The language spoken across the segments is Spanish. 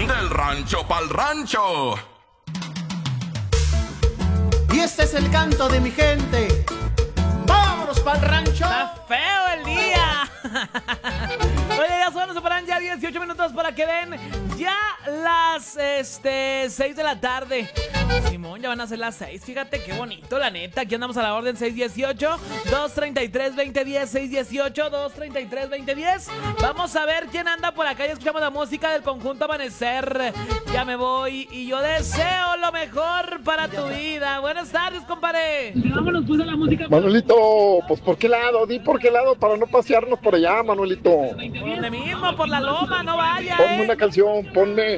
Del rancho pa'l rancho. Y este es el canto de mi gente. ¡Vámonos pa'l rancho! ¡Está feo el día! Oye, ya son, nos separan ya 18 minutos para que den ya las 6 de la tarde. Simón, ya van a ser las 6. Fíjate qué bonito, la neta. Aquí andamos a la orden 618-233-2010. 618-233-2010. Vamos a ver quién anda por acá. Ya escuchamos la música del conjunto Amanecer. Ya me voy y yo deseo lo mejor para tu vida. Buenas tardes, compadre. Vámonos pues a la música. Manuelito, pues ¿por qué lado? Di por qué lado para no pasearnos por allá, Manuelito. Por donde mismo, por la loma, no vaya. Ponme una canción, ponme.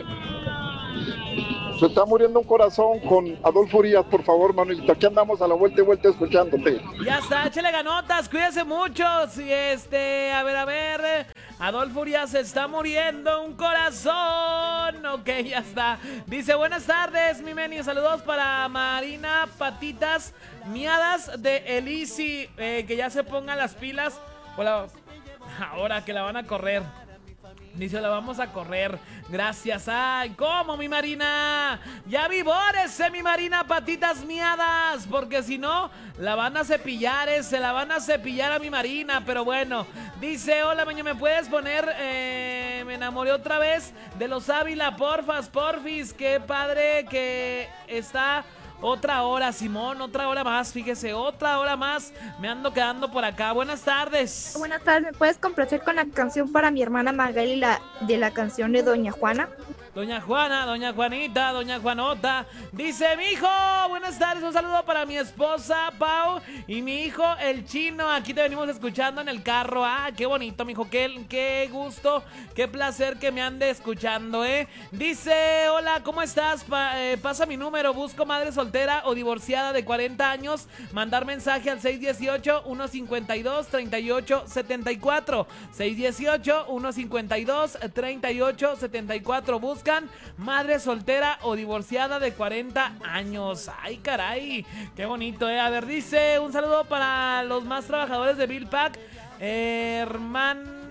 Se está muriendo un corazón con Adolfo Urias, por favor, Manuelito. Aquí andamos a la vuelta y vuelta escuchándote. Ya está, échale ganotas, cuídese mucho. Sí, a ver. Adolfo Urias, se está muriendo un corazón. Ok, ya está. Dice, buenas tardes, mi Meni. Saludos para Marina Patitas Miadas de Elisi. Que ya se pongan las pilas. Hola. Ahora que la van a correr. Dice, la vamos a correr. Gracias. Ay, ¿cómo, mi Marina? Ya vivórese, mi Marina Patitas Miadas. Porque si no, la van a cepillar, se la van a cepillar a mi Marina. Pero bueno, dice, hola, Meño, ¿me puedes poner? Me enamoré otra vez de los Ávila, porfis. Qué padre que está. Otra hora, Simón, otra hora más, fíjese, otra hora más. Me ando quedando por acá. Buenas tardes. Buenas tardes, ¿me puedes complacer con la canción para mi hermana Magali, de la canción de Doña Juana? Doña Juana, Doña Juanita, Doña Juanota. Dice, mi hijo, buenas tardes, un saludo para mi esposa, Pau, y mi hijo, el Chino. Aquí te venimos escuchando en el carro. Ah, qué bonito, mi hijo, qué gusto, qué placer que me ande escuchando, Dice, hola, ¿cómo estás? Pasa mi número, busco madre soltera o divorciada de 40 años. Mandar mensaje al 618-152-3874. 618-152-3874. Busca madre soltera o divorciada de 40 años. Ay, caray, qué bonito, A ver, dice, un saludo para los más trabajadores de Bill Pack. Herman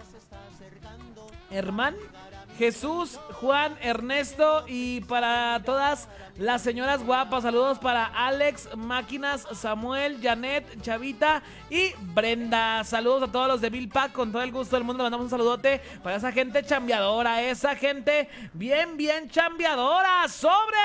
Jesús, Juan, Ernesto y para todas las señoras guapas. Saludos para Alex, Máquinas, Samuel, Janet, Chavita y Brenda. Saludos a todos los de Bill Pack, con todo el gusto del mundo. Mandamos un saludote para esa gente chambeadora, esa gente bien chambeadora. ¡Sobres!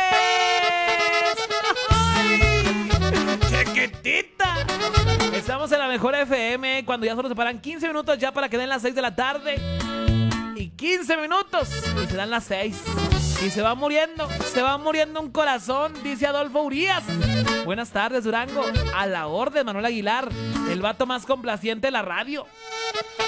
¡Chiquitita! Estamos en la mejor FM, cuando ya solo se paran 15 minutos ya para que den las 6 de la tarde. Y 15 minutos y se dan las 6. Y se va muriendo un corazón, dice Adolfo Urias. Buenas tardes, Durango. A la orden, Manuel Aguilar, el vato más complaciente de la radio.